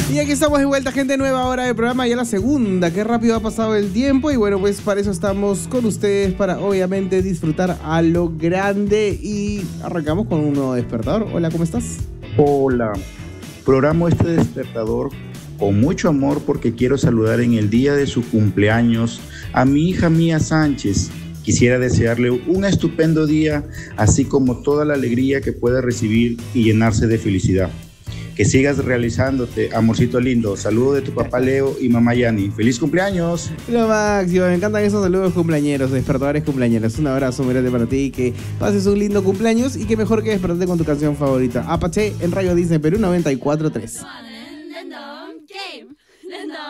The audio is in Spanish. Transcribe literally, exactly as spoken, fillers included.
Y aquí estamos de vuelta, gente nueva ahora del programa, ya la segunda. Qué rápido ha pasado el tiempo. Y bueno, pues para eso estamos con ustedes, para obviamente disfrutar a lo grande. Y arrancamos con un nuevo despertador. Hola, ¿cómo estás? Hola, programo este despertador con mucho amor porque quiero saludar en el día de su cumpleaños a mi hija Mía Sánchez. Quisiera desearle un estupendo día, así como toda la alegría que pueda recibir y llenarse de felicidad. Que sigas realizándote, amorcito lindo. Saludos de tu papá Leo y mamá Yani. ¡Feliz cumpleaños! Lo máximo, me encantan esos saludos cumpleañeros, despertadores cumpleañeros. Un abrazo muy grande para ti, que pases un lindo cumpleaños y que mejor que despertarte con tu canción favorita. Apache en Radio Disney Perú noventa y cuatro punto tres.